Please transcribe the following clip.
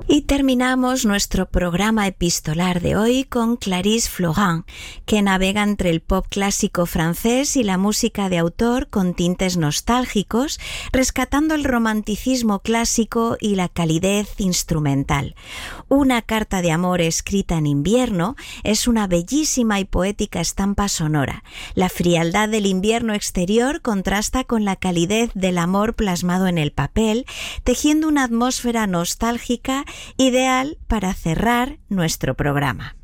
Y terminamos nuestro programa epistolar de hoy con Clarisse Florent, que navega entre el pop clásico francés y la música de autor con tintes nostálgicos, rescatando el romanticismo clásico y la calidez instrumental. Una carta de amor escrita en invierno es una bellísima y poética estampa sonora. La frialdad del invierno exterior contrasta con la calidez del amor plasmado en el papel, tejiendo una atmósfera nostálgica ideal para cerrar nuestro programa.